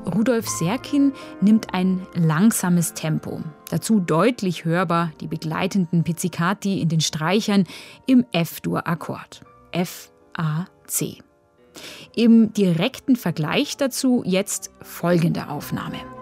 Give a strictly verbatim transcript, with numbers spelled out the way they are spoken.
Rudolf Serkin nimmt ein langsames Tempo. Dazu deutlich hörbar die begleitenden Pizzicati in den Streichern im F-Dur-Akkord. F A C. Im direkten Vergleich dazu jetzt folgende Aufnahme.